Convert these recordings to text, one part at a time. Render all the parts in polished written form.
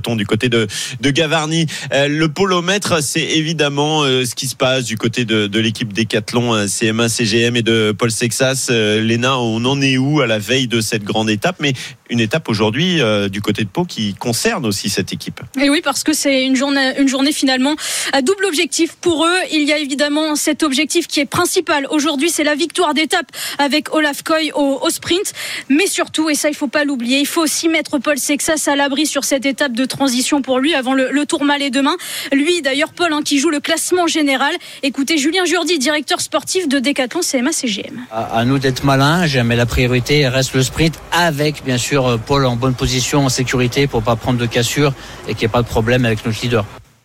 peloton du côté de Gavarnie. Le polomètre, c'est évidemment ce qui se passe du côté de l'équipe Décathlon, CMA, CGM et de Paul Sexas. Léna, on en est où à la veille de cette grande étape, mais une étape aujourd'hui du côté de Pau qui concerne aussi cette équipe. Et oui, parce que c'est une journée finalement à double objectif pour eux. Il y a évidemment cet objectif qui est principal aujourd'hui, c'est la victoire d'étape avec Olaf Koy au sprint, mais surtout, et ça il faut pas l'oublier, il faut aussi mettre Paul Sexas à l'abri sur cette étape de transition pour lui avant le Tourmalet demain. Lui d'ailleurs, Paul, qui joue le classement général. Écoutez Julien Jourdi, directeur sportif de Décathlon CMA CGM. À nous d'être malins, jamais la priorité reste le sprint, avec bien sûr Paul en bonne position, en sécurité pour pas prendre de cassure et qu'il n'y ait pas de problème avec notre leader.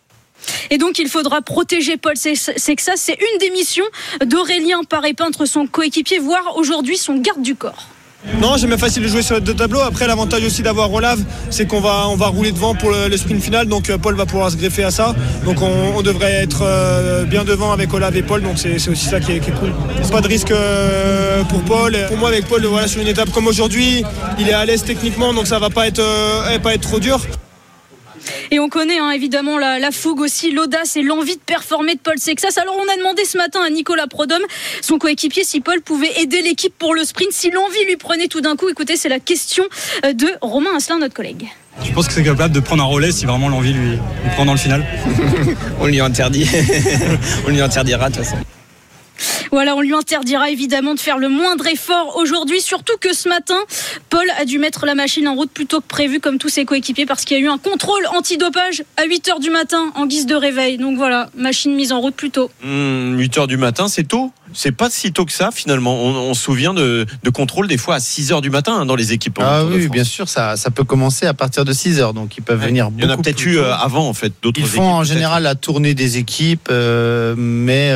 Et donc il faudra protéger Paul Sexas. C'est une des missions d'Aurélien Paré-Peintre, son coéquipier, voire aujourd'hui son garde du corps. Non, j'aime facile de jouer sur les deux tableaux. Après, l'avantage aussi d'avoir Olaf, c'est qu'on va rouler devant pour le sprint final. Donc Paul va pouvoir se greffer à ça. Donc on devrait être bien devant avec Olaf et Paul. Donc c'est aussi ça qui est cool. Pas de risque pour Paul. Pour moi, avec Paul, voilà, sur une étape comme aujourd'hui, il est à l'aise techniquement, donc ça va pas être trop dur. Et on connaît évidemment la fougue aussi, l'audace et l'envie de performer de Paul Sexas. Alors on a demandé ce matin à Nicolas Prodhomme, son coéquipier, si Paul pouvait aider l'équipe pour le sprint, si l'envie lui prenait tout d'un coup. Écoutez, c'est la question de Romain Asselin, notre collègue. Je pense que c'est capable de prendre un relais si vraiment l'envie lui prend dans le final. On lui interdit. On lui interdira de toute façon. Voilà, on lui interdira évidemment de faire le moindre effort aujourd'hui, surtout que ce matin, Paul a dû mettre la machine en route plus tôt que prévu, comme tous ses coéquipiers, parce qu'il y a eu un contrôle antidopage à 8h du matin en guise de réveil. Donc voilà, machine mise en route plus tôt. 8h du matin, c'est tôt. C'est pas si tôt que ça finalement. On se souvient de contrôles des fois à 6h du matin dans les équipes. Ah oui, bien sûr, ça peut commencer à partir de 6h, donc ils peuvent venir beaucoup. Il y en a peut-être eu avant en fait. D'autres ils font équipes, en général la tournée des équipes, mais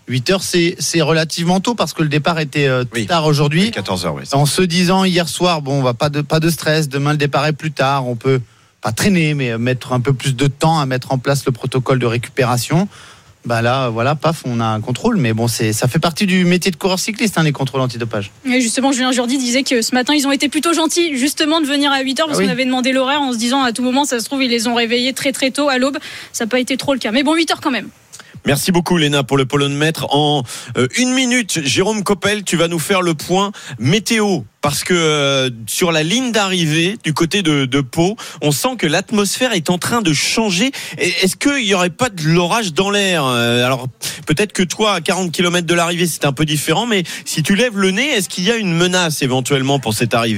8h c'est relativement tôt parce que le départ était tard aujourd'hui. 14h, oui. En se disant hier soir, bon, on va pas de stress, demain le départ est plus tard, on peut pas traîner, mais mettre un peu plus de temps à mettre en place le protocole de récupération. Bah là, voilà, paf, on a un contrôle, mais bon, ça fait partie du métier de coureur cycliste, les contrôles antidopage. Et justement, Julien Jourdi disait que ce matin, ils ont été plutôt gentils, justement, de venir à 8h, parce qu'on avait demandé l'horaire en se disant à tout moment, ça se trouve, ils les ont réveillés très très tôt à l'aube. Ça n'a pas été trop le cas. Mais bon, 8h quand même. Merci beaucoup Léna pour le polomètre. En 1 minute, Jérôme Coppel, tu vas nous faire le point météo. Parce que sur la ligne d'arrivée du côté de Pau, on sent que l'atmosphère est en train de changer. Est-ce qu'il n'y aurait pas de l'orage dans l'air ? Alors peut-être que toi, à 40 km de l'arrivée, c'est un peu différent. Mais si tu lèves le nez, est-ce qu'il y a une menace éventuellement pour cette arrivée ?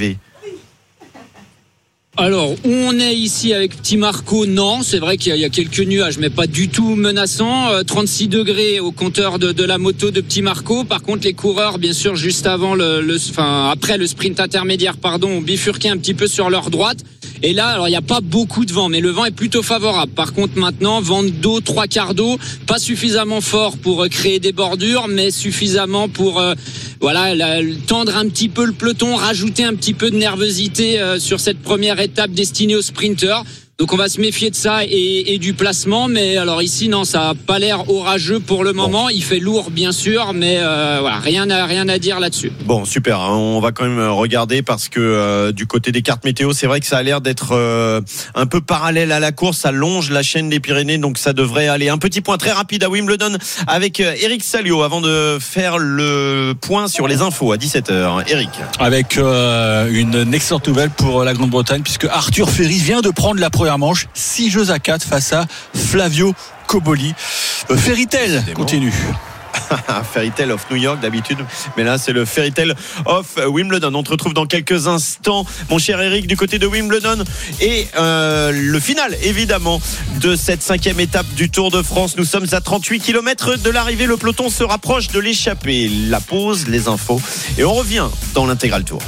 Alors, où on est ici avec Petit Marco, non, c'est vrai qu'il y a quelques nuages, mais pas du tout menaçants. 36 degrés au compteur de la moto de Petit Marco. Par contre, les coureurs, bien sûr, juste avant après le sprint intermédiaire, ont bifurqué un petit peu sur leur droite. Et là, alors il n'y a pas beaucoup de vent, mais le vent est plutôt favorable. Par contre, maintenant, vent d'eau, 3/4 d'eau, pas suffisamment fort pour créer des bordures, mais suffisamment pour tendre un petit peu le peloton, rajouter un petit peu de nervosité sur cette première étape destinée aux sprinteurs. Donc on va se méfier de ça et du placement, mais alors ici non, ça n'a pas l'air orageux pour le moment. Il fait lourd bien sûr, mais rien à dire là-dessus. Bon, super, on va quand même regarder parce que du côté des cartes météo, c'est vrai que ça a l'air d'être un peu parallèle à la course, ça longe la chaîne des Pyrénées, donc ça devrait aller. Un petit point très rapide à Wimbledon avec Eric Salio avant de faire le point sur les infos à 17h. Eric. Avec une excellente nouvelle pour la Grande-Bretagne puisque Arthur Ferry vient de prendre la première manche, 6-4 face à Flavio Cobolli. Fairy Tale continue. Fairy Tale of New York d'habitude, mais là c'est le Fairy Tale of Wimbledon. On te retrouve dans quelques instants, mon cher Eric, du côté de Wimbledon et le final évidemment de cette 5e étape du Tour de France. Nous sommes à 38 km de l'arrivée, le peloton se rapproche de l'échappée. La pause, les infos et on revient dans l'Intégral Tour.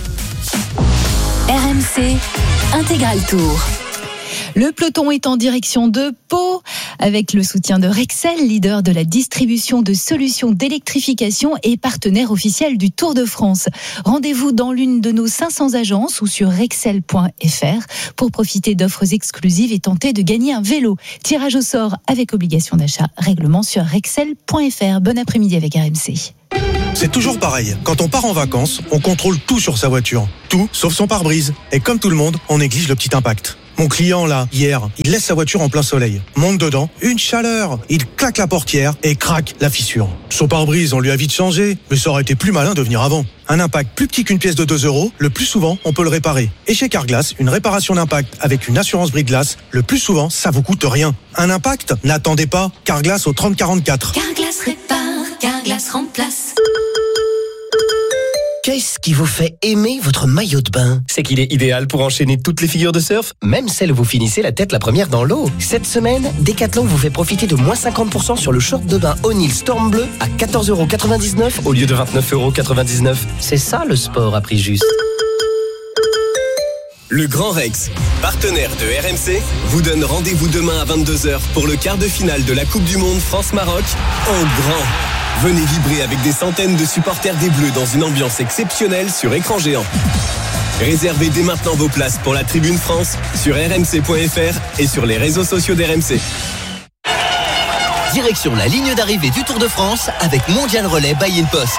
RMC Intégral Tour. Le peloton est en direction de Pau avec le soutien de Rexel, leader de la distribution de solutions d'électrification et partenaire officiel du Tour de France. Rendez-vous dans l'une de nos 500 agences ou sur rexel.fr pour profiter d'offres exclusives et tenter de gagner un vélo. Tirage au sort avec obligation d'achat. Règlement sur rexel.fr. Bon après-midi avec RMC. C'est toujours pareil. Quand on part en vacances, on contrôle tout sur sa voiture. Tout, sauf son pare-brise. Et comme tout le monde, on néglige le petit impact. Mon client, là, hier, il laisse sa voiture en plein soleil, monte dedans, une chaleur, il claque la portière et craque la fissure. Son pare-brise, on lui a vite changé, mais ça aurait été plus malin de venir avant. Un impact plus petit qu'une pièce de 2 €, le plus souvent, on peut le réparer. Et chez Carglass, une réparation d'impact avec une assurance brise-glace, le plus souvent, ça vous coûte rien. Un impact? N'attendez pas, Carglass au 3044. Carglass répare, Carglass remplace. Qu'est-ce qui vous fait aimer votre maillot de bain? C'est qu'il est idéal pour enchaîner toutes les figures de surf, même celles où vous finissez la tête la première dans l'eau. Cette semaine, Decathlon vous fait profiter de moins 50% sur le short de bain O'Neill Storm Bleu à 14,99 € au lieu de 29,99 €. C'est ça le sport à prix juste. Le Grand Rex, partenaire de RMC, vous donne rendez-vous demain à 22h pour le quart de finale de la Coupe du Monde France-Maroc en grand. Venez vibrer avec des centaines de supporters des Bleus dans une ambiance exceptionnelle sur écran géant. Réservez dès maintenant vos places pour la Tribune France sur rmc.fr et sur les réseaux sociaux d'RMC. Direction la ligne d'arrivée du Tour de France avec Mondial Relais by InPost.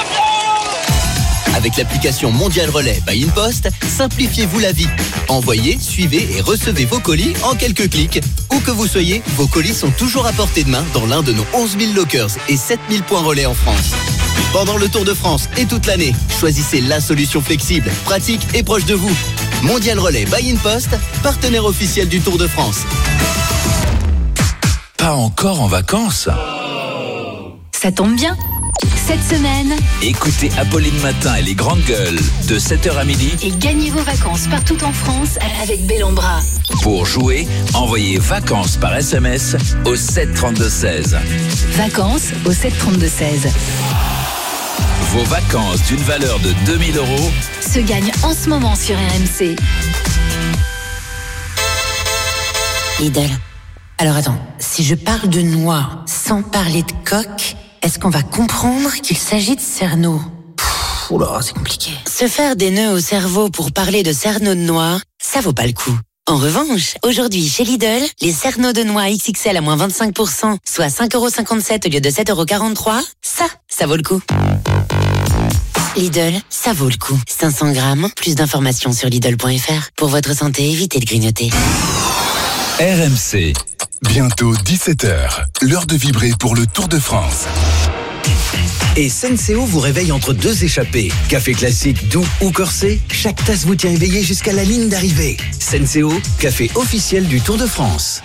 Avec l'application Mondial Relais by InPost, simplifiez-vous la vie. Envoyez, suivez et recevez vos colis en quelques clics. Où que vous soyez, vos colis sont toujours à portée de main dans l'un de nos 11 000 lockers et 7 000 points relais en France. Pendant le Tour de France et toute l'année, choisissez la solution flexible, pratique et proche de vous. Mondial Relais by InPost, partenaire officiel du Tour de France. Pas encore en vacances? Ça tombe bien. Cette semaine, écoutez Apolline Matin et les grandes gueules de 7h à midi et gagnez vos vacances partout en France avec Bellambra. Pour jouer, envoyez vacances par SMS au 732-16. Vacances au 732-16. Vos vacances d'une valeur de 2 000 € se gagnent en ce moment sur RMC. Lidl. Alors attends, si je parle de noix sans parler de coque, est-ce qu'on va comprendre qu'il s'agit de cerneau? Oula, c'est compliqué. Se faire des nœuds au cerveau pour parler de cerneau de noix, ça vaut pas le coup. En revanche, aujourd'hui chez Lidl, les cerneaux de noix XXL à moins 25%, soit 5,57 € au lieu de 7,43 €, ça vaut le coup. Lidl, ça vaut le coup. 500 grammes, plus d'informations sur Lidl.fr. Pour votre santé, évitez de grignoter. RMC. Bientôt 17h, l'heure de vibrer pour le Tour de France. Et Senseo vous réveille entre deux échappées. Café classique, doux ou corsé, chaque tasse vous tient éveillé jusqu'à la ligne d'arrivée. Senseo, café officiel du Tour de France.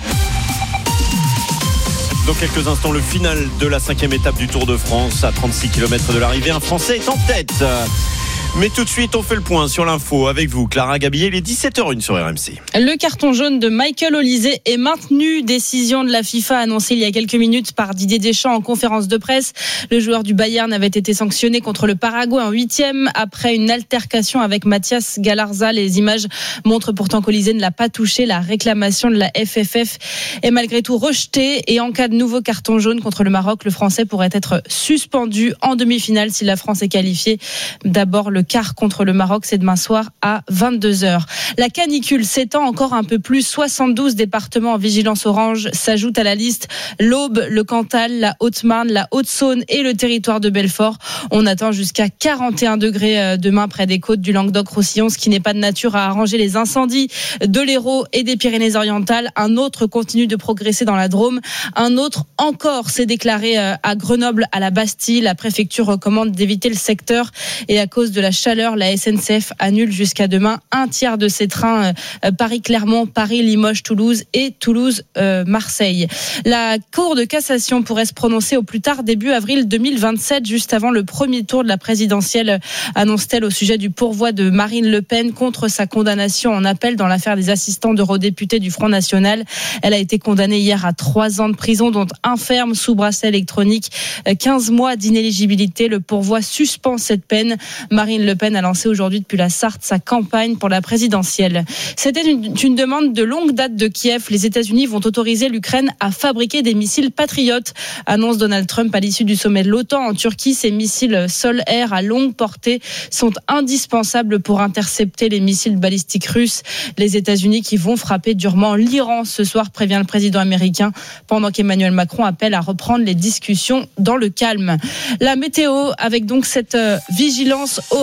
Dans quelques instants, le final de la 5e étape du Tour de France. À 36 km de l'arrivée, un Français est en tête. Mais tout de suite, on fait le point sur l'info avec vous, Clara Gabillet. Il est 17h01 sur RMC. Le carton jaune de Michael Olise est maintenu. Décision de la FIFA annoncée il y a quelques minutes par Didier Deschamps en conférence de presse. Le joueur du Bayern avait été sanctionné contre le Paraguay en 8e après une altercation avec Mathias Galarza. Les images montrent pourtant qu'Olise ne l'a pas touché. La réclamation de la FFF est malgré tout rejetée. Et en cas de nouveau carton jaune contre le Maroc, le Français pourrait être suspendu en demi-finale si la France est qualifiée. D'abord, le quart contre le Maroc, c'est demain soir à 22h. La canicule s'étend encore un peu plus. 72 départements en vigilance orange s'ajoutent à la liste. L'Aube, le Cantal, la Haute-Marne, la Haute-Saône et le territoire de Belfort. On attend jusqu'à 41 degrés demain près des côtes du Languedoc-Roussillon, ce qui n'est pas de nature à arranger les incendies de l'Hérault et des Pyrénées-Orientales. Un autre continue de progresser dans la Drôme. Un autre encore s'est déclaré à Grenoble, à la Bastille. La préfecture recommande d'éviter le secteur et à cause de la chaleur, la SNCF annule jusqu'à demain un tiers de ses trains Paris-Clermont, Paris-Limoges, Toulouse et Toulouse-Marseille. La Cour de cassation pourrait se prononcer au plus tard début avril 2027, juste avant le premier tour de la présidentielle, annonce-t-elle au sujet du pourvoi de Marine Le Pen contre sa condamnation en appel dans l'affaire des assistants d'eurodéputés du Front National. Elle a été condamnée hier à 3 ans de prison, dont un ferme sous bracelet électronique, 15 mois d'inéligibilité. Le pourvoi suspend cette peine. Marine Le Pen a lancé aujourd'hui depuis la Sarthe sa campagne pour la présidentielle. C'était une demande de longue date de Kiev. Les États-Unis vont autoriser l'Ukraine à fabriquer des missiles patriotes, annonce Donald Trump à l'issue du sommet de l'OTAN en Turquie. Ces missiles sol-air à longue portée sont indispensables pour intercepter les missiles balistiques russes. Les États-Unis qui vont frapper durement l'Iran ce soir, prévient le président américain, pendant qu'Emmanuel Macron appelle à reprendre les discussions dans le calme. La météo avec donc cette vigilance orange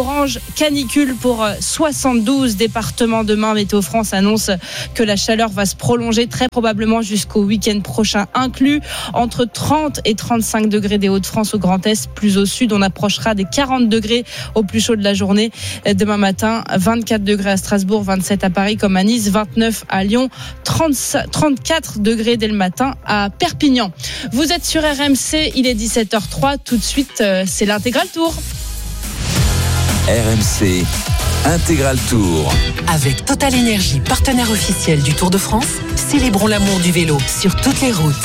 orange canicule pour 72 départements. Demain, Météo France annonce que la chaleur va se prolonger très probablement jusqu'au week-end prochain inclus. Entre 30 et 35 degrés des Hauts-de-France au Grand Est, plus au sud, on approchera des 40 degrés au plus chaud de la journée. Demain matin, 24 degrés à Strasbourg, 27 à Paris comme à Nice, 29 à Lyon, 34 degrés dès le matin à Perpignan. Vous êtes sur RMC, il est 17h03. Tout de suite, c'est l'intégral tour. RMC Intégral Tour. Avec Total Énergie, partenaire officiel du Tour de France, célébrons l'amour du vélo sur toutes les routes.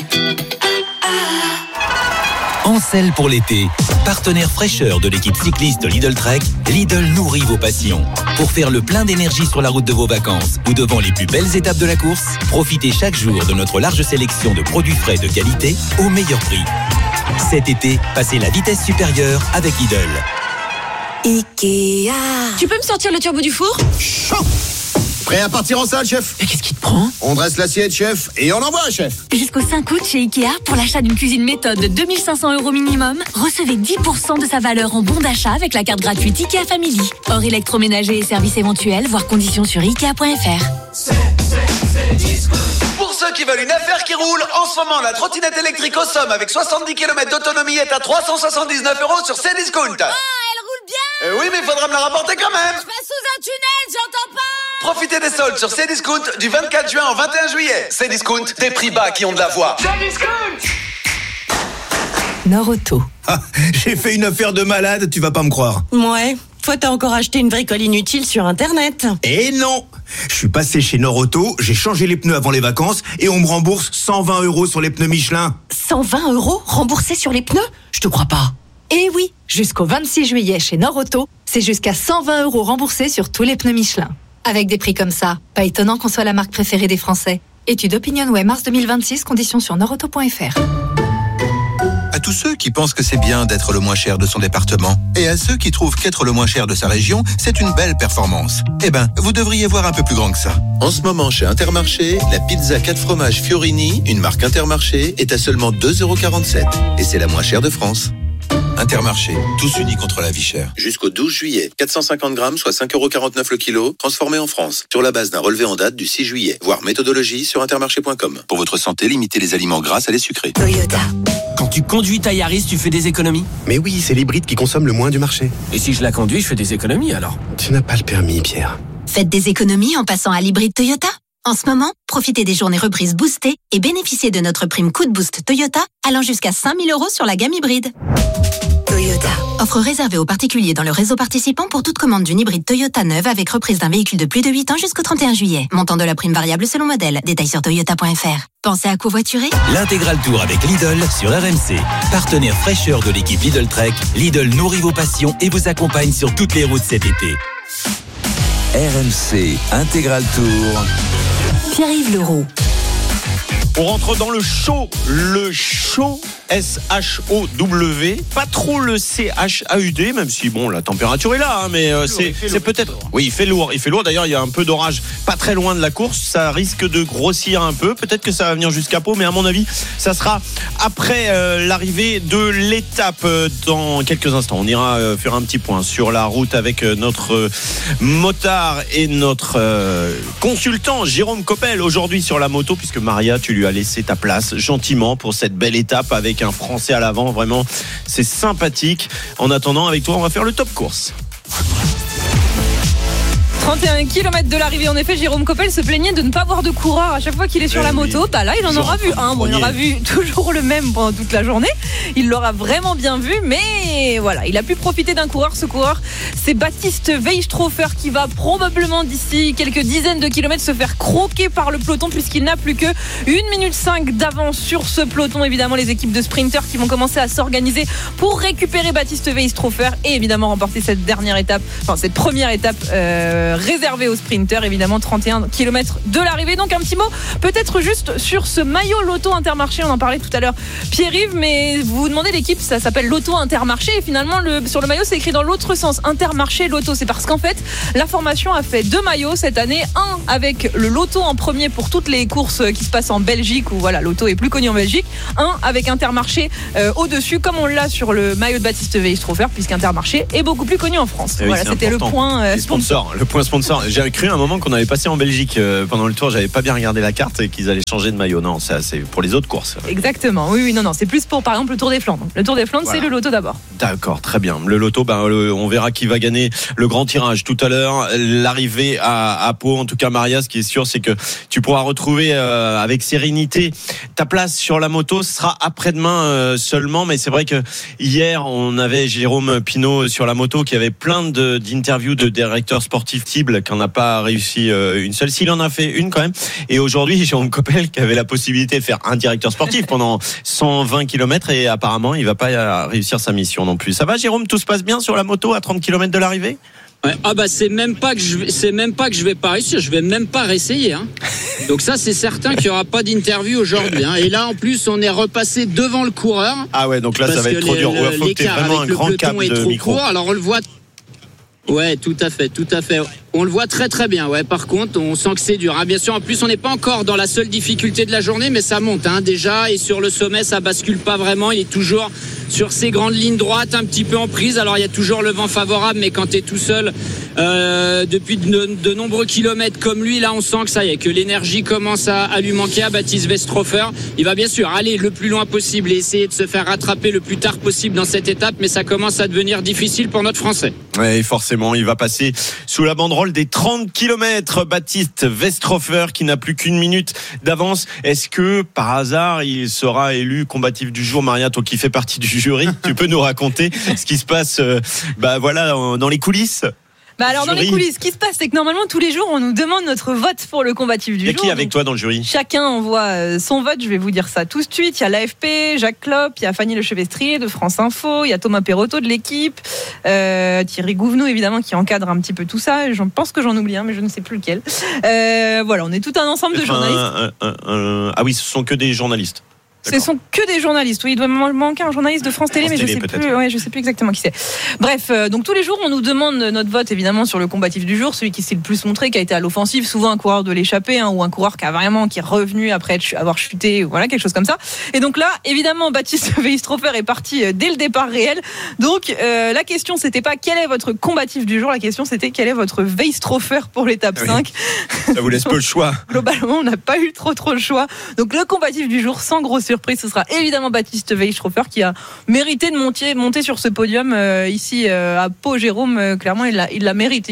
En selle pour l'été, partenaire fraîcheur de l'équipe cycliste Lidl Trek, Lidl nourrit vos passions. Pour faire le plein d'énergie sur la route de vos vacances ou devant les plus belles étapes de la course, profitez chaque jour de notre large sélection de produits frais de qualité au meilleur prix. Cet été, passez la vitesse supérieure avec Lidl. Ikea. Tu peux me sortir le turbo du four ? Chaud. Prêt à partir en salle, chef ? Mais qu'est-ce qui te prend ? On dresse l'assiette, chef, et on envoie, chef. Jusqu'au 5 août chez Ikea, pour l'achat d'une cuisine méthode de 2500 € minimum, recevez 10% de sa valeur en bon d'achat avec la carte gratuite Ikea Family. Hors électroménager et services éventuels, voir conditions sur Ikea.fr. Pour ceux qui veulent une affaire qui roule, en ce moment, la trottinette électrique au somme avec 70 km d'autonomie est à 379 € sur Cdiscount. Ah, elle roule bien. Oui, mais il faudra me la rapporter quand même. Je passe sous un tunnel, j'entends pas. Profitez des soldes sur Cdiscount du 24 juin au 21 juillet. Cdiscount, des prix bas qui ont de la voix. Cdiscount. Nord-Auto. Ah, j'ai fait une affaire de malade, tu vas pas me croire. Ouais, toi t'as encore acheté une bricole inutile sur Internet. Et non, je suis passé chez Nord-Auto, j'ai changé les pneus avant les vacances et on me rembourse 120 € sur les pneus Michelin. 120 € remboursés sur les pneus ? Je te crois pas. Eh oui, jusqu'au 26 juillet chez Nord-Auto, c'est jusqu'à 120 € remboursés sur tous les pneus Michelin. Avec des prix comme ça, pas étonnant qu'on soit la marque préférée des Français. Étude Opinionway mars 2026, conditions sur nordauto.fr. À tous ceux qui pensent que c'est bien d'être le moins cher de son département, et à ceux qui trouvent qu'être le moins cher de sa région, c'est une belle performance. Eh ben, vous devriez voir un peu plus grand que ça. En ce moment, chez Intermarché, la pizza 4 fromages Fiorini, une marque Intermarché, est à seulement 2,47 €. Et c'est la moins chère de France. Intermarché, tous unis contre la vie chère. Jusqu'au 12 juillet, 450 grammes, soit 5,49 € le kilo, transformé en France, sur la base d'un relevé en date du 6 juillet. Voir méthodologie sur intermarché.com. Pour votre santé, limitez les aliments gras à les sucrés. Toyota. Quand tu conduis ta Yaris, tu fais des économies ? Mais oui, c'est l'hybride qui consomme le moins du marché. Et si je la conduis, je fais des économies alors ? Tu n'as pas le permis, Pierre. Faites des économies en passant à l'hybride Toyota. En ce moment, profitez des journées reprises boostées et bénéficiez de notre prime coup de boost Toyota allant jusqu'à 5 000 € sur la gamme hybride. Toyota. Offre réservée aux particuliers dans le réseau participant pour toute commande d'une hybride Toyota neuve avec reprise d'un véhicule de plus de 8 ans jusqu'au 31 juillet. Montant de la prime variable selon modèle. Détails sur toyota.fr. Pensez à covoiturer ? L'intégral tour avec Lidl sur RMC. Partenaire fraîcheur de l'équipe Lidl Trek, Lidl nourrit vos passions et vous accompagne sur toutes les routes cet été. RMC Intégral Tour. Pierre-Yves Leroux. On rentre dans le chaud S-H-O-W, pas trop le C-H-A-U-D, même si bon, la température est là, hein, mais c'est peut-être. Oui, il fait lourd. D'ailleurs, il y a un peu d'orage pas très loin de la course. Ça risque de grossir un peu. Peut-être que ça va venir jusqu'à Pau, mais à mon avis, ça sera après l'arrivée de l'étape dans quelques instants. On ira faire un petit point sur la route avec notre motard et notre consultant Jérôme Coppel aujourd'hui sur la moto, puisque Maria, tu lui as laissé ta place gentiment pour cette belle étape avec un Français à l'avant. Vraiment, c'est sympathique. En attendant, avec toi, on va faire le top course. 31 km de l'arrivée. En effet, Jérôme Coppel se plaignait de ne pas voir de coureur à chaque fois qu'il est sur la moto. Bah là, il en aura vu un. Bon, il aura vu toujours le même pendant toute la journée. Il l'aura vraiment bien vu, mais voilà, il a pu profiter d'un coureur. Ce coureur, c'est Baptiste Weistrofer qui va probablement d'ici quelques dizaines de kilomètres se faire croquer par le peloton puisqu'il n'a plus que 1 minute 5 d'avance sur ce peloton. Évidemment, les équipes de sprinters qui vont commencer à s'organiser pour récupérer Baptiste Weistrofer et évidemment remporter cette dernière étape, enfin cette première étape réservé aux sprinters, évidemment 31 km de l'arrivée. Donc un petit mot peut-être juste sur ce maillot Lotto Intermarché, on en parlait tout à l'heure Pierre-Yves, mais vous vous demandez l'équipe, ça s'appelle Lotto Intermarché et finalement sur le maillot c'est écrit dans l'autre sens, Intermarché Lotto. C'est parce qu'en fait la formation a fait 2 maillots cette année, un avec le Lotto en premier pour toutes les courses qui se passent en Belgique où voilà, Lotto est plus connu en Belgique, un avec Intermarché au-dessus comme on l'a sur le maillot de Baptiste Weistrofer puisqu'Intermarché est beaucoup plus connu en France. Oui, voilà, c'était important. le point sponsor. Le point sponsor. J'ai cru à un moment qu'on avait passé en Belgique pendant le tour, j'avais pas bien regardé la carte et qu'ils allaient changer de maillot. Non, ça c'est pour les autres courses. Exactement. Oui, non, c'est plus pour par exemple le Tour des Flandres. Le Tour des Flandres, voilà. C'est le Lotto d'abord. D'accord, très bien. Le Lotto, on verra qui va gagner le grand tirage tout à l'heure. L'arrivée à Pau, en tout cas Maria, ce qui est sûr, c'est que tu pourras retrouver avec sérénité ta place sur la moto. Ce sera après-demain seulement, mais c'est vrai que hier on avait Jérôme Pinault sur la moto qui avait plein d'interviews de directeurs sportifs cibles qui n'en a pas réussi une seule. S'il en a fait une quand même. Et aujourd'hui, Jérôme Coppel qui avait la possibilité de faire un directeur sportif pendant 120 km et apparemment il va pas réussir sa mission non plus. Ça va Jérôme, tout se passe bien sur la moto à 30 km de l'arrivée? Ouais. C'est même pas que je vais pas réussir, je vais même pas réessayer hein. Donc ça c'est certain qu'il y aura pas d'interview aujourd'hui hein. Et là en plus on est repassé devant le coureur. Ah ouais, donc là ça va être trop dur. Il faut que tu aies vraiment un grand câble de micro. Court, alors on le voit. Ouais, tout à fait. On le voit très très bien. Ouais, par contre, on sent que c'est dur. Bien sûr, en plus, on n'est pas encore dans la seule difficulté de la journée, mais ça monte déjà. Et sur le sommet, ça bascule pas vraiment. Il est toujours sur ces grandes lignes droites, un petit peu en prise. Alors, il y a toujours le vent favorable, mais quand tu es tout seul depuis de nombreux kilomètres comme lui, là, on sent que ça y est, que l'énergie commence à lui manquer à Baptiste Weistrofer. Il va bien sûr aller le plus loin possible et essayer de se faire rattraper le plus tard possible dans cette étape, mais ça commence à devenir difficile pour notre Français. Ouais, forcément, il va passer sous la banderole des 30 km. Baptiste Weistrofer qui n'a plus qu'une minute d'avance. Est-ce que par hasard il sera élu combatif du jour? Maria, toi qui fais partie du jury, tu peux nous raconter ce qui se passe dans les coulisses? Alors dans les coulisses, ce qui se passe, c'est que normalement tous les jours on nous demande notre vote pour le combatif du jour. Il y a qui avec toi dans le jury? Chacun envoie son vote, je vais vous dire ça tout de suite. Il y a l'AFP, Jacques Klopp, il y a Fanny Lechevestrier de France Info, il y a Thomas Perrotto de l'équipe, Thierry Gouvenou évidemment qui encadre un petit peu tout ça. Je pense que j'en oublie un, mais je ne sais plus lequel. Voilà, on est tout un ensemble de journalistes. Ah oui, ce sont que des journalistes. Ce sont que des journalistes. Oui, il doit manquer un journaliste de France Télé, mais je sais plus. Ouais, je sais plus exactement qui c'est. Bref, donc tous les jours, on nous demande notre vote évidemment sur le combatif du jour, celui qui s'est le plus montré, qui a été à l'offensive, souvent un coureur de l'échappée, ou un coureur qui est revenu après avoir chuté, voilà, quelque chose comme ça. Et donc là, évidemment, Baptiste Weistrofer est parti dès le départ réel. Donc la question, c'était pas quel est votre combatif du jour, la question c'était quel est votre Weistrofer pour l'étape 5. Ça vous laisse peu le choix. Globalement, on n'a pas eu trop le choix. Donc le combatif du jour, sans grosse surprise, ce sera évidemment Baptiste Weistrofer qui a mérité de monter sur ce podium ici à Pau. Jérôme, clairement, il le mérite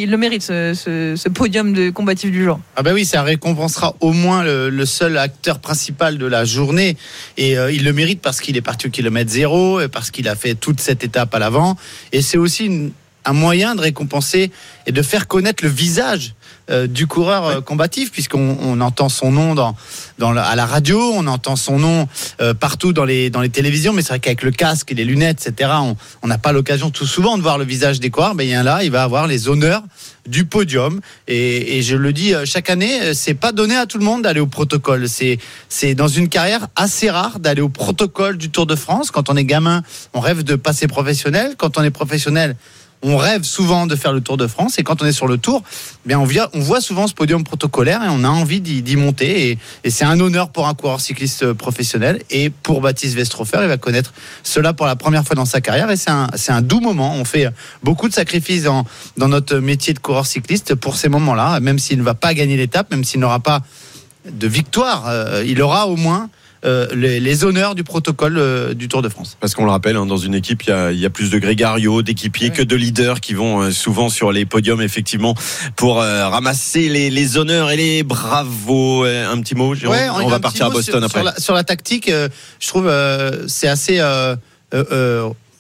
ce podium de combatif du jour. Ah bah oui, ça récompensera au moins le seul acteur principal de la journée et il le mérite parce qu'il est parti au kilomètre 0 et parce qu'il a fait toute cette étape à l'avant et c'est aussi un moyen de récompenser et de faire connaître le visage du coureur combatif, puisqu'on entend son nom à la radio, on entend son nom partout dans les télévisions, mais c'est vrai qu'avec le casque et les lunettes, etc., on n'a pas l'occasion tout souvent de voir le visage des coureurs. Mais il va avoir les honneurs du podium et je le dis chaque année, c'est pas donné à tout le monde d'aller au protocole. C'est dans une carrière assez rare d'aller au protocole du Tour de France. Quand on est gamin, on rêve de passer professionnel. Quand on est professionnel, on rêve souvent de faire le Tour de France et quand on est sur le Tour, on voit souvent ce podium protocolaire et on a envie d'y monter et c'est un honneur pour un coureur cycliste professionnel et pour Baptiste Weistrofer, il va connaître cela pour la première fois dans sa carrière et c'est un doux moment. On fait beaucoup de sacrifices dans notre métier de coureur cycliste pour ces moments-là, même s'il ne va pas gagner l'étape, même s'il n'aura pas de victoire, il aura au moins les honneurs du protocole du Tour de France. Parce qu'on le rappelle, dans une équipe, il y a plus de grégarios, d'équipiers que de leaders qui vont souvent sur les podiums, effectivement, pour ramasser les honneurs et les bravos. Un petit mot, Jérôme. On va partir à Boston après. Sur la tactique, je trouve c'est assez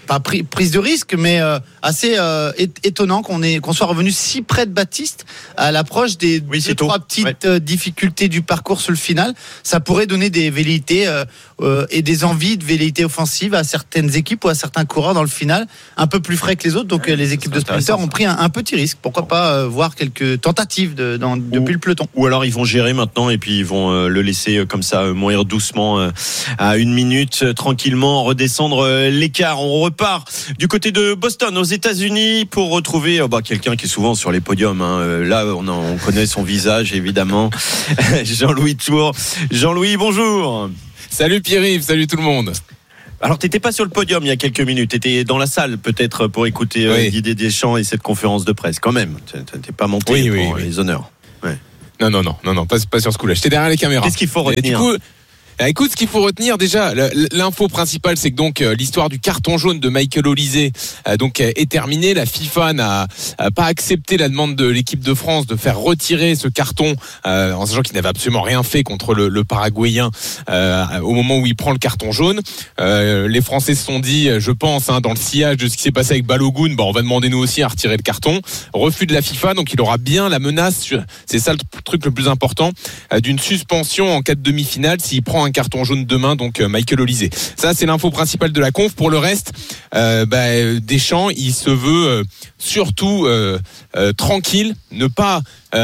pas prise de risque, mais assez étonnant qu'on soit revenu si près de Baptiste à l'approche des 2-3 petites difficultés du parcours sur le final. Ça pourrait donner des velléités et des envies de velléités offensives à certaines équipes ou à certains coureurs dans le final, un peu plus frais que les autres. Donc les équipes de sprinteurs ont pris un petit risque. Pourquoi pas voir quelques tentatives depuis le peloton. Ou alors ils vont gérer maintenant et puis ils vont le laisser comme ça mourir doucement à 1 minute, tranquillement redescendre l'écart. On repart du côté de Boston aux États-Unis pour retrouver quelqu'un qui est souvent sur les podiums. Là, on connaît son visage évidemment. Jean-Louis Tour. Jean-Louis, bonjour. Salut Pierre-Yves, salut tout le monde. Alors, t'étais pas sur le podium il y a quelques minutes. T'étais dans la salle, peut-être, pour écouter Didier Deschamps et cette conférence de presse. Quand même, t'es pas monté pour les honneurs. Ouais. Non, pas sur ce coup-là. J'étais derrière les caméras. Qu'est-ce qu'il faut retenir ? Écoute, ce qu'il faut retenir déjà, l'info principale, c'est que donc l'histoire du carton jaune de Michael Olise donc est terminée. La FIFA n'a pas accepté la demande de l'équipe de France de faire retirer ce carton, en sachant qu'il n'avait absolument rien fait contre le Paraguayen au moment où il prend le carton jaune. Les Français se sont dit, je pense, dans le sillage de ce qui s'est passé avec Balogun, on va demander nous aussi à retirer le carton. Refus de la FIFA, donc il aura bien la menace, c'est ça le truc le plus important, d'une suspension en cas de demi-finale s'il prend un carton jaune demain, donc Michael Olise. Ça, c'est l'info principale de la conf. Pour le reste, Deschamps, il se veut surtout tranquille, ne pas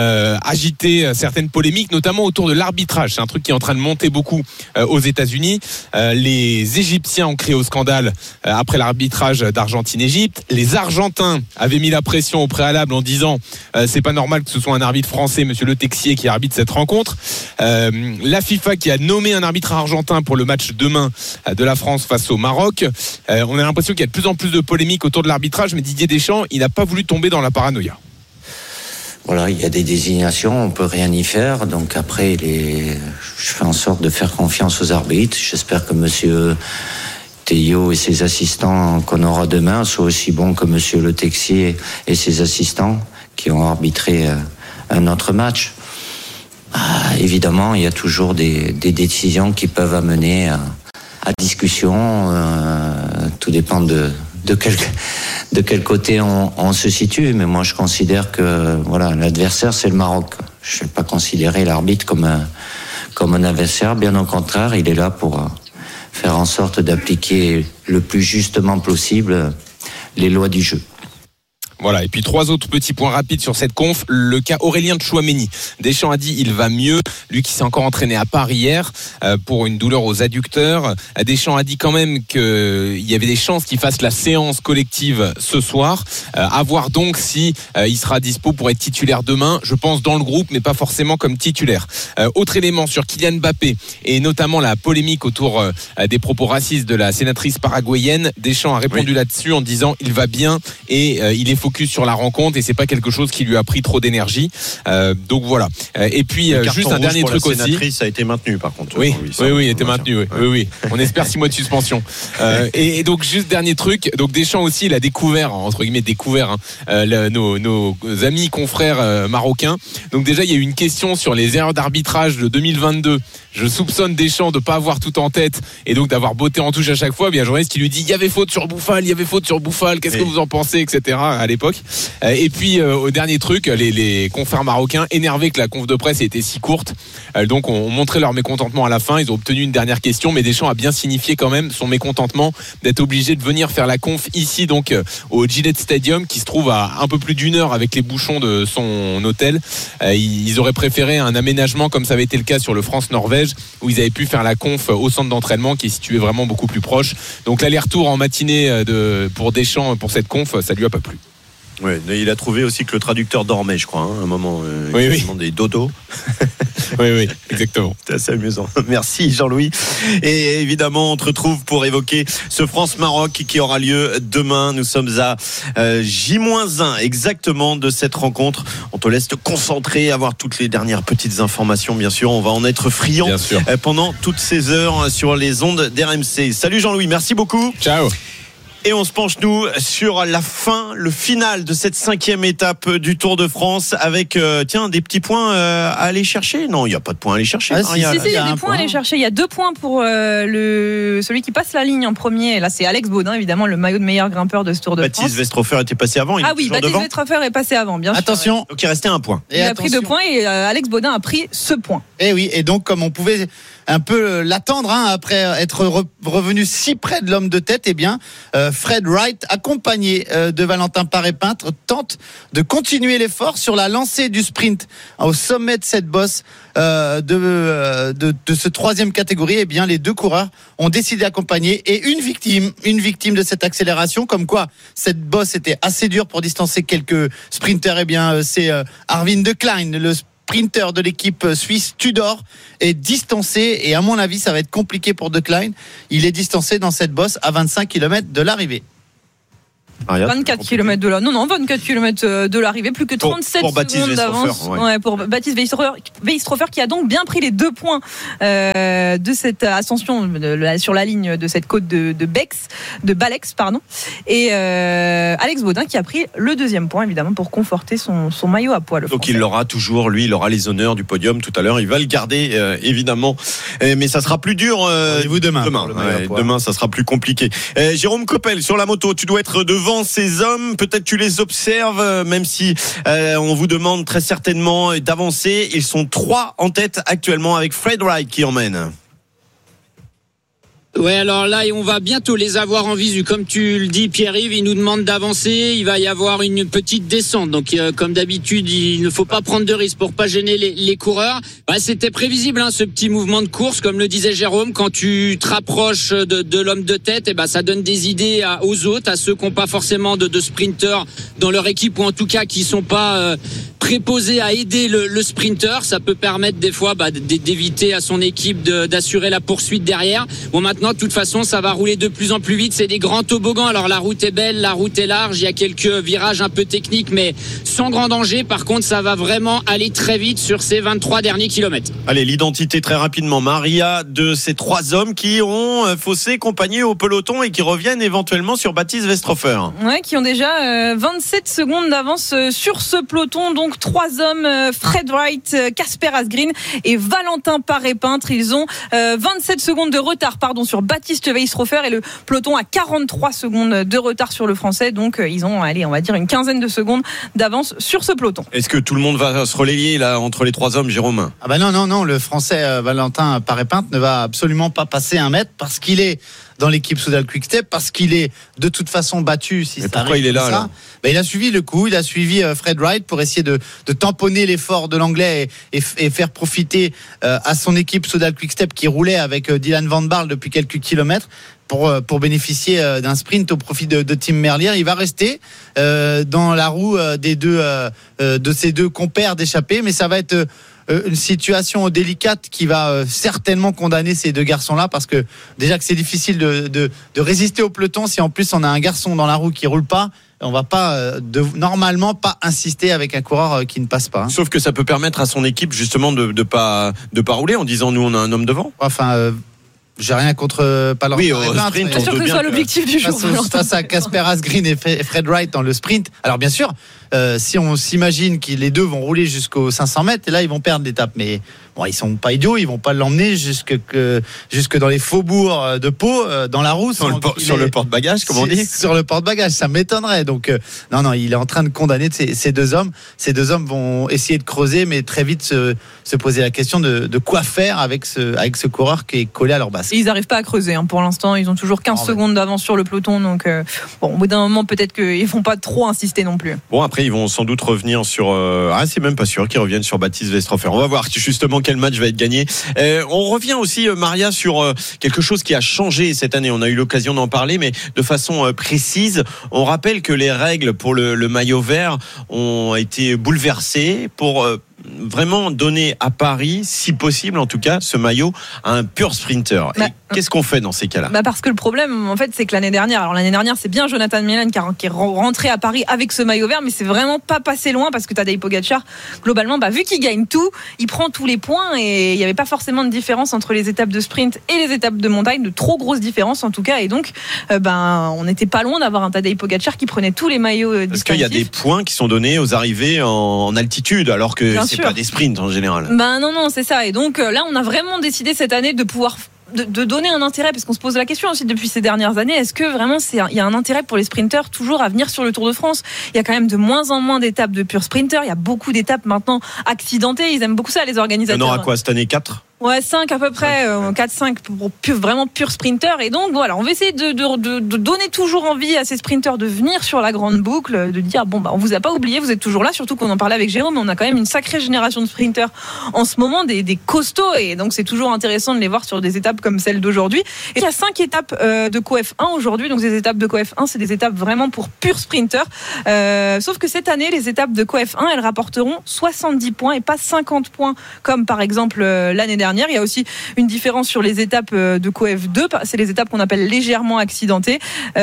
agiter certaines polémiques, notamment autour de l'arbitrage. C'est un truc qui est en train de monter beaucoup aux États-Unis. Les Égyptiens ont créé au scandale après l'arbitrage d'Argentine-Égypte. Les Argentins avaient mis la pression au préalable en disant c'est pas normal que ce soit un arbitre français, monsieur Le Texier, qui arbitre cette rencontre. La FIFA qui a nommé un arbitre argentin pour le match demain de la France face au Maroc. On a l'impression qu'il y a de plus en plus de polémiques autour de l'arbitrage, mais Didier Deschamps, il n'a pas voulu tomber dans la paranoïa. Voilà, il y a des désignations, on peut rien y faire. Donc après, je fais en sorte de faire confiance aux arbitres. J'espère que monsieur Théo et ses assistants qu'on aura demain soient aussi bons que monsieur Le Texier et ses assistants qui ont arbitré un autre match. Évidemment, il y a toujours des décisions qui peuvent amener à discussion. Tout dépend de quel côté on se situe, mais moi je considère que l'adversaire c'est le Maroc. Je ne vais pas considérer l'arbitre comme un adversaire, bien au contraire, il est là pour faire en sorte d'appliquer le plus justement possible les lois du jeu. Voilà, et puis 3 autres petits points rapides sur cette conf. Le cas Aurélien Tchouaméni. Deschamps a dit il va mieux. Lui qui s'est encore entraîné à Paris hier pour une douleur aux adducteurs. Deschamps a dit quand même qu'il y avait des chances qu'il fasse la séance collective ce soir. À voir donc si il sera dispo pour être titulaire demain. Je pense dans le groupe, mais pas forcément comme titulaire. Autre élément sur Kylian Mbappé et notamment la polémique autour des propos racistes de la sénatrice paraguayenne. Deschamps a répondu là-dessus en disant il va bien et il est focus sur la rencontre et c'est pas quelque chose qui lui a pris trop d'énergie. Donc voilà. Et puis juste un dernier truc aussi. La sénatrice a été maintenue par contre. Oui, il était maintenu. Oui. On espère 6 mois de suspension. Et donc juste dernier truc. Donc Deschamps aussi, il a découvert nos amis confrères marocains. Donc déjà il y a eu une question sur les erreurs d'arbitrage de 2022. Je soupçonne Deschamps de pas avoir tout en tête et donc d'avoir botté en touche à chaque fois. Bien un journaliste qui lui dit il y avait faute sur Bouffal, qu'est-ce que vous en pensez, etc. à l'époque. Et puis au dernier truc, les confrères marocains énervés que la conf de presse ait été si courte, donc ont montré leur mécontentement à la fin. Ils ont obtenu une dernière question, mais Deschamps a bien signifié quand même son mécontentement d'être obligé de venir faire la conf ici, donc au Gillette Stadium, qui se trouve à un peu plus d'1 heure avec les bouchons de son hôtel. Ils auraient préféré un aménagement comme ça avait été le cas sur le France-Norvège, où ils avaient pu faire la conf au centre d'entraînement qui est situé vraiment beaucoup plus proche. Donc l'aller-retour en matinée pour Deschamps pour cette conf, ça lui a pas plu. Ouais, il a trouvé aussi que le traducteur dormait, je crois, à un moment. Il demandait dodo. Oui, exactement. C'était assez amusant. Merci Jean-Louis. Et évidemment, on te retrouve pour évoquer ce France-Maroc qui aura lieu demain. Nous sommes à J-1 exactement de cette rencontre. On te laisse te concentrer, avoir toutes les dernières petites informations, bien sûr. On va en être friand pendant toutes ces heures sur les ondes d'RMC. Salut Jean-Louis, merci beaucoup. Ciao. Et on se penche nous sur la fin, le final de cette 5e étape du Tour de France avec des petits points à aller chercher. Non, il n'y a pas de points à aller chercher. Si, il y a des points à aller chercher. Il y a 2 points pour celui qui passe la ligne en premier. Et là, c'est Alex Baudin, évidemment, le maillot de meilleur grimpeur de ce Tour de France. Baptiste Westrhofer était passé avant. Baptiste Westrhofer est passé avant, bien sûr. Attention. Donc il restait 1 point. Il a pris 2 points et Alex Baudin a pris ce point. Et oui, et donc comme on pouvait un peu l'attendre après être revenu si près de l'homme de tête, eh bien Fred Wright, accompagné de Valentin Paré-Peintre, tente de continuer l'effort sur la lancée du sprint au sommet de cette bosse de ce 3e catégorie. Eh bien les 2 coureurs ont décidé d'accompagner et une victime de cette accélération, comme quoi cette bosse était assez dure pour distancer quelques sprinters. Eh bien c'est Arvin de Klein, le sprinter de l'équipe suisse Tudor, est distancé, et à mon avis ça va être compliqué pour De Klein. Il est distancé dans cette bosse à 25 km de l'arrivée. 24 km de là. Non, 24 km de l'arrivée, plus que 37 secondes d'avance. Pour Baptiste Westrhofer, qui a donc bien pris les 2 points de cette ascension sur la ligne de cette côte de Balex, pardon. Et Alex Baudin qui a pris le 2e point, évidemment, pour conforter son maillot à poil. Donc il l'aura toujours, lui, il aura les honneurs du podium tout à l'heure. Il va le garder, évidemment. Mais ça sera plus dur. Demain, ça sera plus compliqué. Jérôme Coppel, sur la moto, tu dois être devant ces hommes, peut-être tu les observes, même si on vous demande très certainement d'avancer. Ils sont 3 en tête actuellement avec Fred Wright qui emmène. Ouais, alors là, on va bientôt les avoir en visu. Comme tu le dis, Pierre-Yves, il nous demande d'avancer. Il va y avoir une petite descente. Donc, comme d'habitude, il ne faut pas prendre de risques pour pas gêner les coureurs. C'était prévisible, ce petit mouvement de course. Comme le disait Jérôme, quand tu te rapproches de l'homme de tête, ça donne des idées aux autres, à ceux qui n'ont pas forcément de sprinters dans leur équipe, ou en tout cas qui sont pas préposés à aider le sprinter. Ça peut permettre des fois d'éviter à son équipe d'assurer la poursuite derrière. Bon, maintenant, de toute façon, ça va rouler de plus en plus vite. C'est des grands toboggans. Alors la route est belle, la route est large. Il y a quelques virages un peu techniques, mais sans grand danger. Par contre, ça va vraiment aller très vite sur ces 23 derniers kilomètres. Allez, l'identité très rapidement, Maria, de ces 3 hommes qui ont faussé compagnie au peloton et qui reviennent éventuellement sur Baptiste Westrhofer. Ouais, qui ont déjà 27 secondes d'avance sur ce peloton. Donc 3 hommes, Fred Wright, Casper Asgreen et Valentin Paré-Peintre. Ils ont 27 secondes de retard, sur Baptiste Westrhofer, et le peloton a 43 secondes de retard sur le français. Donc ils ont, on va dire une quinzaine de secondes d'avance sur ce peloton. Est-ce que tout le monde va se relayer là entre les 3 hommes, Jérôme? Non, le français Valentin Paré-Peintre ne va absolument pas passer 1 mètre, parce qu'il est dans l'équipe Soudal Quick-Step, parce qu'il est de toute façon battu. Mais pourquoi il est là, il a suivi le coup, il a suivi Fred Wright pour essayer de tamponner l'effort de l'anglais et faire profiter à son équipe Soudal Quick-Step, qui roulait avec Dylan Van Baarle depuis quelques kilomètres, pour bénéficier d'un sprint au profit de Tim Merlier. Il va rester dans la roue de ses 2 compères d'échappée, mais ça va être une situation délicate qui va certainement condamner ces 2 garçons-là, parce que déjà que c'est difficile de résister au peloton. Si en plus on a un garçon dans la roue qui roule pas, on va pas normalement pas insister avec un coureur qui ne passe pas. Sauf que ça peut permettre à son équipe justement de pas rouler en disant nous on a un homme devant. J'ai rien contre Valentin. Oui, au sprint, c'est sûr que ce soit l'objectif du jour. Face à Casper Asgreen et Fred Wright dans le sprint. Alors bien sûr, si on s'imagine que les 2 vont rouler jusqu'aux 500 mètres, et là ils vont perdre l'étape. Mais bon, ils sont pas idiots, ils vont pas l'emmener jusque dans les faubourgs de Pau, dans la roue. Sur le porte-bagages, comme on dit. Sur le porte-bagages, ça m'étonnerait. Donc non, il est en train de condamner ces 2 hommes. Ces 2 hommes vont essayer de creuser, mais très vite se poser la question de quoi faire avec ce coureur qui est collé à leur base. Ils n'arrivent pas à creuser pour l'instant. Ils ont toujours 15 secondes d'avance sur le peloton. Donc au bout d'un moment, peut-être qu'ils ne vont pas trop insister non plus. Bon, après, ils vont sans doute revenir sur... c'est même pas sûr qu'ils reviennent sur Baptiste Westrhofer. On va voir justement quel match va être gagné. On revient aussi, Maria, sur quelque chose qui a changé cette année. On a eu l'occasion d'en parler, mais de façon précise. On rappelle que les règles pour le maillot vert ont été bouleversées pour vraiment donner à Paris, si possible en tout cas, ce maillot à un pur sprinter. Et qu'est-ce qu'on fait dans ces cas-là ? Parce que le problème, en fait, c'est que l'année dernière, c'est bien Jonathan Milan qui est rentré à Paris avec ce maillot vert, mais c'est vraiment pas passé loin parce que Tadej Pogačar, globalement, vu qu'il gagne tout, il prend tous les points et il n'y avait pas forcément de différence entre les étapes de sprint et les étapes de montagne, de trop grosses différences en tout cas, et donc on n'était pas loin d'avoir un Tadej Pogačar qui prenait tous les maillots parce qu'il y a des points qui sont donnés aux arrivées en altitude, alors que c'est pas des sprints en général. Non, c'est ça. Et donc là, on a vraiment décidé cette année de pouvoir de donner un intérêt, parce qu'on se pose la question aussi depuis ces dernières années, est-ce que vraiment il y a un intérêt pour les sprinteurs toujours à venir sur le Tour de France ? Il y a quand même de moins en moins d'étapes de purs sprinteurs, il y a beaucoup d'étapes maintenant accidentées, ils aiment beaucoup ça les organisateurs. Il y en aura quoi cette année, 4 ? Ouais, 5 à peu près, 4-5 pour vraiment pur sprinter. Et donc voilà, on va essayer de donner toujours envie à ces sprinters de venir sur la grande boucle, de dire on vous a pas oublié, vous êtes toujours là, surtout qu'on en parlait avec Jérôme, on a quand même une sacrée génération de sprinters en ce moment, des costauds, et donc c'est toujours intéressant de les voir sur des étapes comme celle d'aujourd'hui. Et il y a 5 étapes de Coef 1 aujourd'hui, donc ces étapes de Coef 1, c'est des étapes vraiment pour pur sprinter. Sauf que cette année, les étapes de Coef 1, elles rapporteront 70 points et pas 50 points comme par exemple l'année dernière. Il y a aussi une différence sur les étapes de Coef 2, c'est les étapes qu'on appelle légèrement accidentées,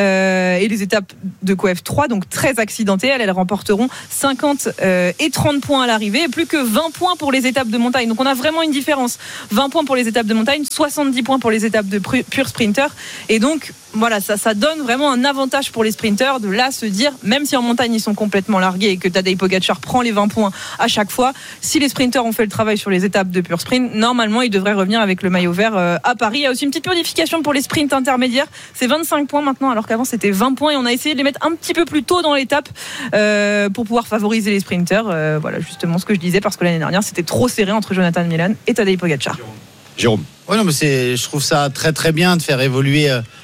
et les étapes de Coef 3, donc très accidentées, elles remporteront 50 et 30 points à l'arrivée, et plus que 20 points pour les étapes de montagne. Donc on a vraiment une différence, 20 points pour les étapes de montagne, 70 points pour les étapes de pur sprinter, et donc voilà, ça donne vraiment un avantage pour les sprinters de là se dire, même si en montagne ils sont complètement largués et que Tadej Pogačar prend les 20 points à chaque fois, si les sprinters ont fait le travail sur les étapes de pur sprint, normalement ils devraient revenir avec le maillot vert à Paris. Il y a aussi une petite modification pour les sprints intermédiaires, c'est 25 points maintenant alors qu'avant c'était 20 points, et on a essayé de les mettre un petit peu plus tôt dans l'étape pour pouvoir favoriser les sprinters. Voilà justement ce que je disais, parce que l'année dernière c'était trop serré entre Jonathan Milan et Tadej Pogačar. Jérôme. Ouais, non, mais je trouve ça très très bien de faire évoluer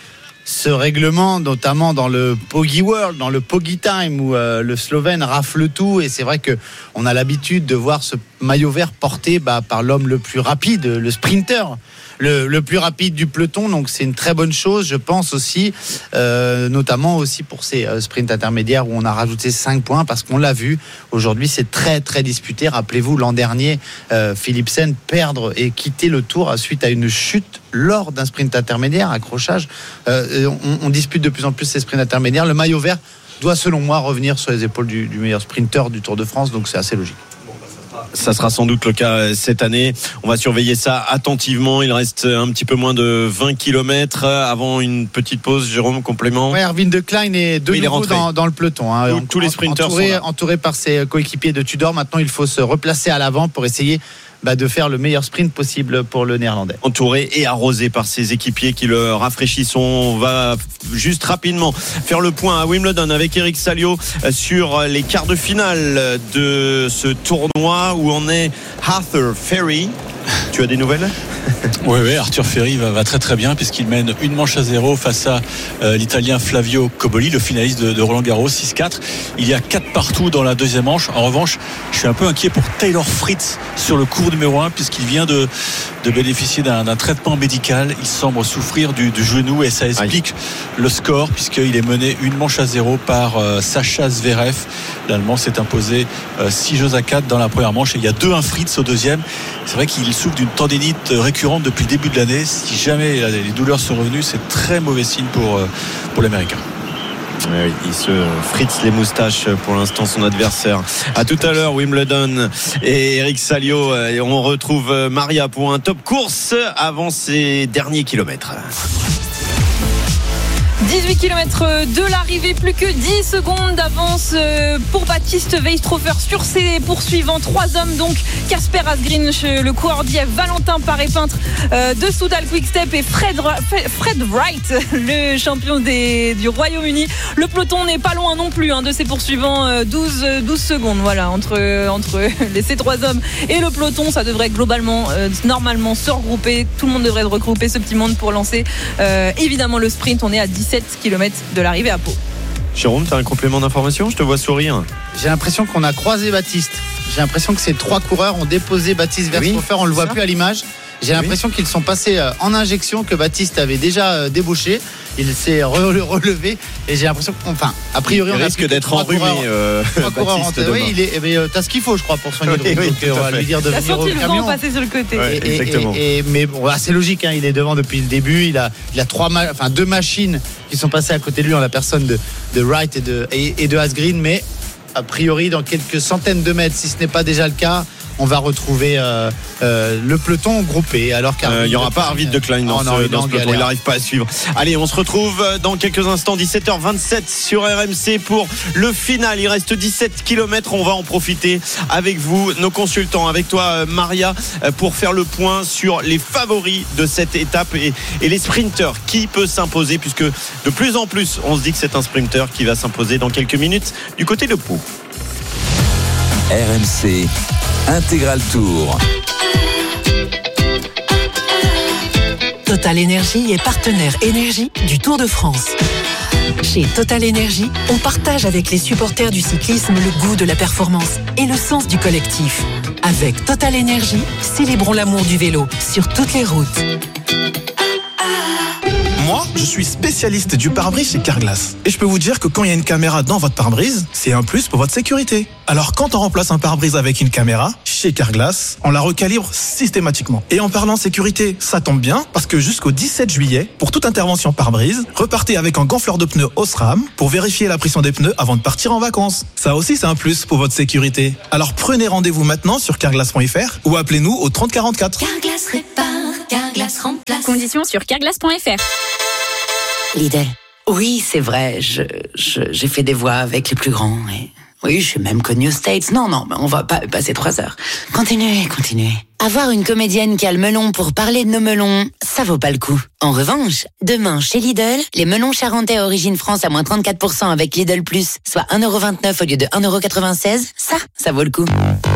ce règlement, notamment dans le Poggi World, dans le Poggi Time, où le Slovène rafle tout, et c'est vrai que on a l'habitude de voir ce maillot vert porté par l'homme le plus rapide, le sprinter, le plus rapide du peloton, donc c'est une très bonne chose, je pense aussi, notamment aussi pour ces sprints intermédiaires où on a rajouté 5 points, parce qu'on l'a vu, aujourd'hui c'est très très disputé. Rappelez-vous l'an dernier, Philipsen perdre et quitter le Tour suite à une chute lors d'un sprint intermédiaire, accrochage. On dispute de plus en plus ces sprints intermédiaires. Le maillot vert doit selon moi revenir sur les épaules du meilleur sprinter du Tour de France, donc c'est assez logique. Ça sera sans doute le cas cette année. On va surveiller ça attentivement. Il reste un petit peu moins de 20 km avant une petite pause. Jérôme, complément. Ouais, Erwin de Klein est de nouveau dans le peloton. Tous les sprinters entouré par ses coéquipiers de Tudor. Maintenant, il faut se replacer à l'avant pour essayer de faire le meilleur sprint possible pour le Néerlandais. Entouré et arrosé par ses équipiers qui le rafraîchissent. On va juste rapidement faire le point à Wimbledon avec Eric Salio sur les quarts de finale de ce tournoi où on est Arthur Ferry. Tu as des nouvelles ? Oui, Arthur Ferry va très très bien, puisqu'il mène une manche à 0 face à l'Italien Flavio Cobolli, le finaliste de Roland Garros, 6-4. Il y a 4 partout dans la deuxième manche. En revanche, je suis un peu inquiet pour Taylor Fritz sur le cours numéro 1, puisqu'il vient de bénéficier d'un traitement médical. Il semble souffrir du genou, et ça explique le score, puisqu'il est mené une manche à 0 par Sacha Zverev. L'Allemand s'est imposé 6-4 dans la première manche, et il y a 2-1 Fritz au deuxième. C'est vrai qu'il souffre d'une tendinite récurrente depuis le début de l'année. Si jamais les douleurs sont revenues, c'est très mauvais signe pour l'Américain. Oui, il se fritze les moustaches pour l'instant, son adversaire. À tout à l'heure, Wimbledon et Eric Salio. Et on retrouve Maria pour un top course avant ces derniers kilomètres. 18 km de l'arrivée, plus que 10 secondes d'avance pour Baptiste Weistrofer sur ses poursuivants. 3 hommes donc, Casper Asgreen, le coureur d'Iev, Valentin Paré-Peintre de Soudal Quick-Step et Fred Wright, le champion du Royaume-Uni. Le peloton n'est pas loin non plus de ses poursuivants, 12 secondes voilà, entre ces 3 hommes et le peloton. Ça devrait globalement, normalement se regrouper. Tout le monde devrait regrouper ce petit monde pour lancer évidemment le sprint. On est à 17 km de l'arrivée à Pau. Jérôme, tu as un complément d'information ? Je te vois sourire. J'ai l'impression qu'on a croisé Baptiste. J'ai l'impression que ces 3 coureurs ont déposé Baptiste Weistrofer. On ne le voit plus à l'image. J'ai l'impression qu'ils sont passés en injection, que Baptiste avait déjà débouché. Il s'est relevé et j'ai l'impression a priori il risque d'être enrhumé. Baptiste, oui, t'as ce qu'il faut, je crois, pour soigner le donc on va lui dire de venir au camion. Passer sur le côté. Exactement. Mais bon, c'est logique, il est devant depuis le début. Il a 2 machines qui sont passées à côté de lui en la personne de Wright et de Asgreen, mais a priori dans quelques centaines de mètres, si ce n'est pas déjà le cas, on va retrouver le peloton groupé. Alors qu'il n'y aura pas Arvid de Klein dans ce peloton, il n'arrive pas à suivre. Allez, on se retrouve dans quelques instants, 17h27 sur RMC pour le final. Il reste 17 km, on va en profiter avec vous, nos consultants, avec toi Maria, pour faire le point sur les favoris de cette étape et les sprinteurs. Qui peut s'imposer, puisque de plus en plus on se dit que c'est un sprinter qui va s'imposer dans quelques minutes du côté de Pau. RMC Intégral Tour. Total Énergie est partenaire énergie du Tour de France. Chez Total Énergie, on partage avec les supporters du cyclisme le goût de la performance et le sens du collectif. Avec Total Énergie, célébrons l'amour du vélo sur toutes les routes. Moi, je suis spécialiste du pare-brise chez Carglass. Et je peux vous dire que quand il y a une caméra dans votre pare-brise, c'est un plus pour votre sécurité. Alors quand on remplace un pare-brise avec une caméra, chez Carglass, on la recalibre systématiquement. Et en parlant sécurité, ça tombe bien, parce que jusqu'au 17 juillet, pour toute intervention pare-brise, repartez avec un gonfleur de pneus Osram pour vérifier la pression des pneus avant de partir en vacances. Ça aussi, c'est un plus pour votre sécurité. Alors prenez rendez-vous maintenant sur carglass.fr ou appelez-nous au 30 44. Carglass répare, Carglass remplace. Conditions sur carglass.fr. Lidl. Oui, c'est vrai, j'ai fait des voix avec les plus grands. Et... oui, je suis même connue aux States. Non, mais on va pas passer 3 heures. Continuez. Avoir une comédienne qui a le melon pour parler de nos melons, ça vaut pas le coup. En revanche, demain, chez Lidl, les melons charentais origine France à moins 34% avec Lidl Plus, soit 1,29€ au lieu de 1,96€, ça vaut le coup.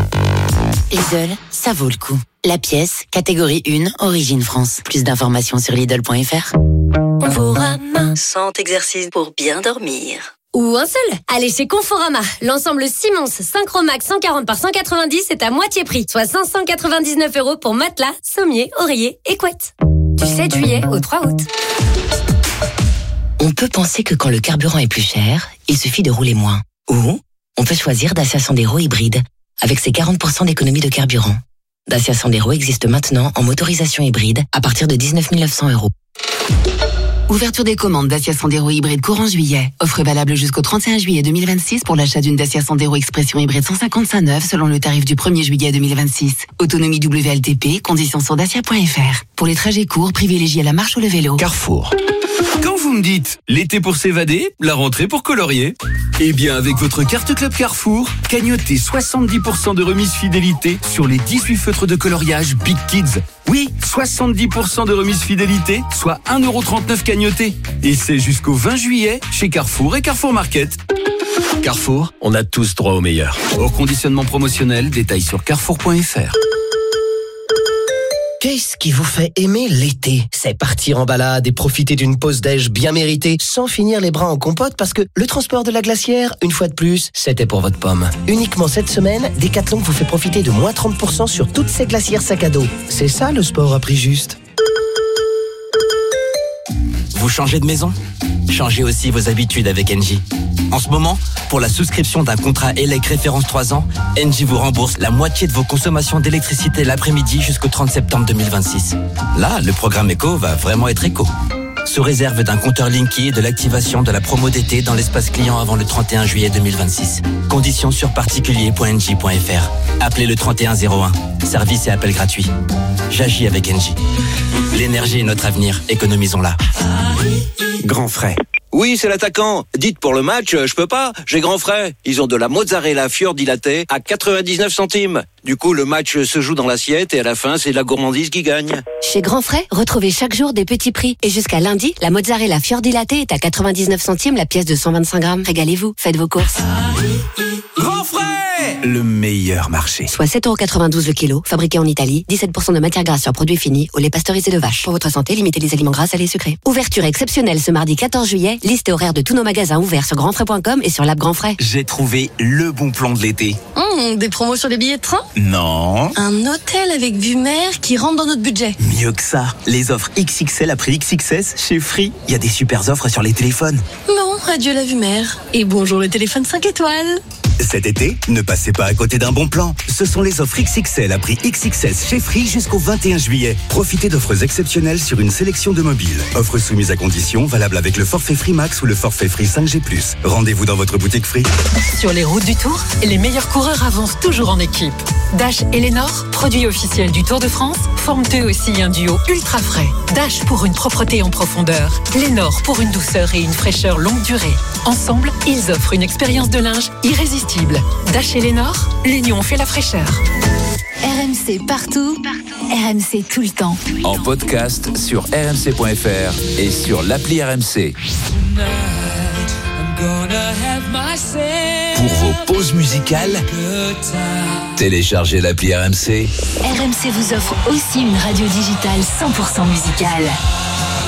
Lidl, ça vaut le coup. La pièce, catégorie 1, origine France. Plus d'informations sur Lidl.fr. Conforama, 100 exercices pour bien dormir. Ou un seul. Allez chez Conforama. L'ensemble Simons Synchromax 140 par 190 est à moitié prix, soit 599€ pour matelas, sommier, oreiller et couette. Du 7 juillet au 3 août. On peut penser que quand le carburant est plus cher, il suffit de rouler moins. Ou on peut choisir Dacia Sandero hybride avec ses 40% d'économie de carburant. Dacia Sandero existe maintenant en motorisation hybride à partir de 19 900€. Ouverture des commandes Dacia Sandero hybride courant juillet. Offre valable jusqu'au 31 juillet 2026 pour l'achat d'une Dacia Sandero Expression hybride 155 neuve selon le tarif du 1er juillet 2026. Autonomie WLTP, conditions sur dacia.fr. Pour les trajets courts, privilégiez la marche ou le vélo. Carrefour. Quand vous me dites l'été pour s'évader, la rentrée pour colorier, eh bien avec votre carte Club Carrefour, cagnotez 70% de remise fidélité sur les 18 feutres de coloriage Big Kids. Oui, 70% de remise fidélité, soit 1,39€ cagnoté. Et c'est jusqu'au 20 juillet chez Carrefour et Carrefour Market. Carrefour, on a tous droit au meilleur. Hors conditionnement promotionnel, détails sur carrefour.fr. Qu'est-ce qui vous fait aimer l'été? C'est partir en balade et profiter d'une pause déj bien méritée sans finir les bras en compote parce que le transport de la glacière, une fois de plus, c'était pour votre pomme. Uniquement cette semaine, Decathlon vous fait profiter de moins 30% sur toutes ces glacières sac à dos. C'est ça le sport à prix juste. Vous changez de maison? Changez aussi vos habitudes avec Engie. En ce moment, pour la souscription d'un contrat ELEC référence 3 ans, Engie vous rembourse la moitié de vos consommations d'électricité l'après-midi jusqu'au 30 septembre 2026. Là, le programme éco va vraiment être éco. Sous réserve d'un compteur Linky et de l'activation de la promo d'été dans l'espace client avant le 31 juillet 2026. Conditions sur particulier.engie.fr. Appelez le 3101. Service et appel gratuit. J'agis avec Engie. L'énergie est notre avenir. Économisons-la. Grand frais. Oui, c'est l'attaquant. Dites pour le match, je peux pas. J'ai grand frais. Ils ont de la mozzarella fior dilatée à 99 centimes. Du coup, le match se joue dans l'assiette et à la fin, c'est la gourmandise qui gagne. Chez Grand Frais, retrouvez chaque jour des petits prix. Et jusqu'à lundi, la mozzarella fior dilatée est à 99 centimes la pièce de 125 grammes. Régalez-vous, faites vos courses. Grand frais, le meilleur marché. Soit 7,92€ le kilo, fabriqué en Italie, 17% de matière grasse sur produits finis, au lait pasteurisé de vache. Pour votre santé, limitez les aliments gras, salés et sucrés. Ouverture exceptionnelle ce mardi 14 juillet, Liste et horaire de tous nos magasins ouverts sur grandfrais.com et sur l'app Grand Frais. J'ai trouvé le bon plan de l'été. Des promos sur les billets de train? Non. Un hôtel avec vue mer qui rentre dans notre budget. Mieux que ça. Les offres XXL après XXS chez Free. Il y a des super offres sur les téléphones. Bon, adieu la vue mer. Et bonjour le téléphone 5 étoiles. Cet été, ne passez pas à côté d'un bon plan. Ce sont les offres XXL à prix XXS chez Free jusqu'au 21 juillet. Profitez d'offres exceptionnelles sur une sélection de mobiles. Offres soumises à conditions, valables avec le forfait Free Max ou le forfait Free 5G+. Rendez-vous dans votre boutique Free. Sur les routes du Tour, les meilleurs coureurs avancent toujours en équipe. Dash et Lénor, produits officiels du Tour de France, forment eux aussi un duo ultra frais. Dash pour une propreté en profondeur. Lénor pour une douceur et une fraîcheur longue durée. Ensemble, ils offrent une expérience de linge irrésistible. Dash et Lénor, l'union fait la fraîcheur. RMC partout, RMC tout le temps. En podcast sur rmc.fr et sur l'appli RMC. Pour vos pauses musicales, téléchargez l'appli RMC. RMC vous offre aussi une radio digitale 100% musicale.